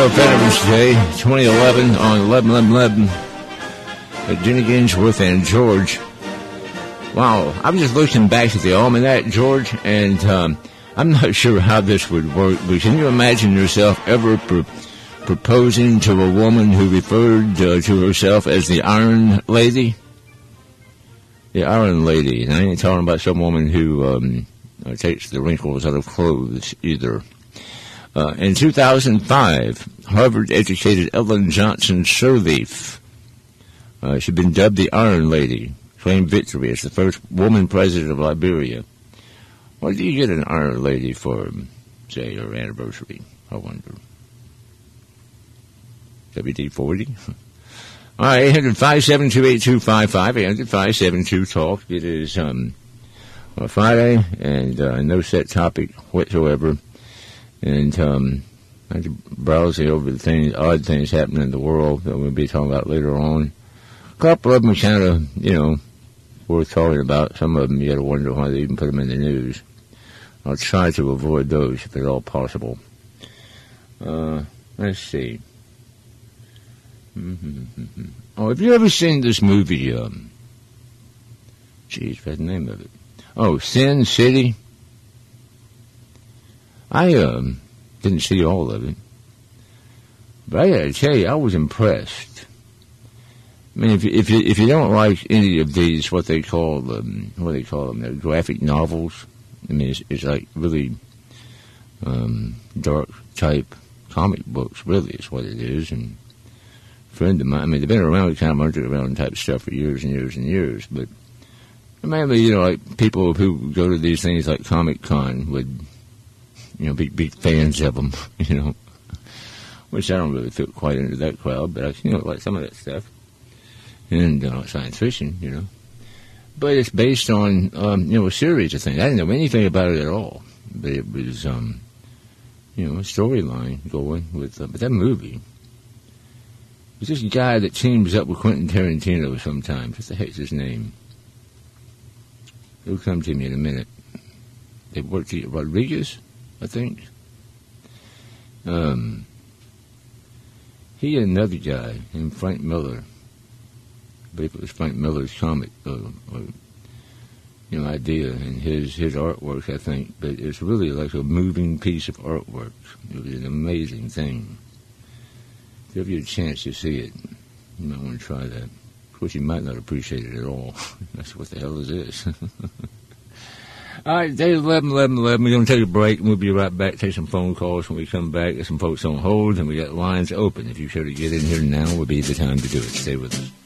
Veterans Day 2011 on 11/11/11 at Jenny Ginsworth and George. Wow, I'm just looking back at the almanac, George, and I'm not sure how this would work, but can you imagine yourself ever proposing to a woman who referred to herself as the Iron Lady? The Iron Lady. And I ain't talking about some woman who takes the wrinkles out of clothes either. In 2005, Harvard-educated Ellen Johnson Sirleaf, she'd been dubbed the Iron Lady, claimed victory as the first woman president of Liberia. What do you get an Iron Lady for, say, her anniversary? I wonder. WD-40? All right, 800-572-8255, 800-572-TALK. It is Friday, and no set topic whatsoever. And I had to browse over the odd things happening in the world that we'll be talking about later on. A couple of them are kind of, worth talking about. Some of them you got to wonder why they even put them in the news. I'll try to avoid those if at all possible. Let's see. Oh, have you ever seen this movie? What's the name of it? Oh, Sin City. I didn't see all of it, but I gotta tell you, I was impressed. I mean, if you don't like any of these, what they call them, graphic novels. I mean, it's like really dark type comic books. Really, is what it is. And a friend of mine, I mean, they've been around kind of underground type stuff for years and years and years. But mainly, like people who go to these things like Comic Con would. Be big fans of them, which I don't really fit quite into that crowd, but I, like some of that stuff. And, science fiction, But it's based on, a series of things. I didn't know anything about it at all, but it was, a storyline going with, but that movie, it's this guy that teams up with Quentin Tarantino sometimes. What the heck's his name? It'll come to me in a minute. They worked at Rodriguez? I think. He and another guy named Frank Miller. I believe it was Frank Miller's comic, idea and his artwork, I think. But it's really like a moving piece of artwork. It was an amazing thing. If you ever get a chance to see it, you might want to try that. Of course, you might not appreciate it at all. That's what the hell is this? All right, day 11/11/11. We're going to take a break, and we'll be right back. Take some phone calls when we come back. Got some folks on hold, and we got lines open. If you care to get in here now, would be the time to do it. Stay with us.